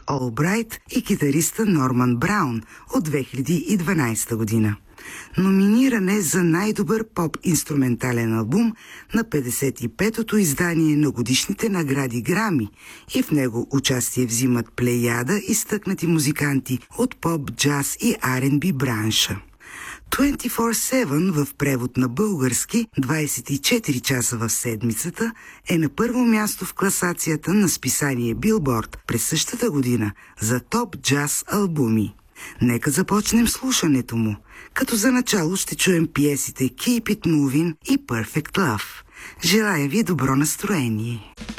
Олбрайт и китариста Норман Браун от 2012 година. Номиниран е за най-добър поп-инструментален албум на 55-то издание на годишните награди Грами и в него участие взимат плеяда изтъкнати музиканти от поп, джаз и R&B бранша. 24/7 в превод на български 24 часа в седмицата е на първо място в класацията на списание Билборд през същата година за топ джаз албуми. Нека започнем слушането му, като за начало ще чуем пиесите Keep It Moving и Perfect Love. Желая ви добро настроение!